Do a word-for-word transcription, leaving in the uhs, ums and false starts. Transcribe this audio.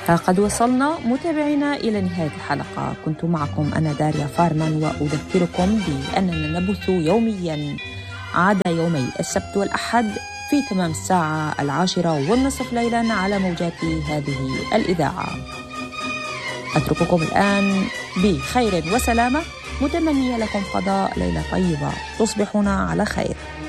قد وصلنا متابعينا إلى نهاية الحلقة. كنت معكم أنا داريا فارمان، وأذكركم بأننا نبث يومياً عدا يومي السبت والأحد في تمام الساعة العاشرة والنصف ليلاً على موجات هذه الإذاعة. أترككم الآن بخير وسلامة، متمنية لكم قضاء ليلة طيبة. تصبحون على خير.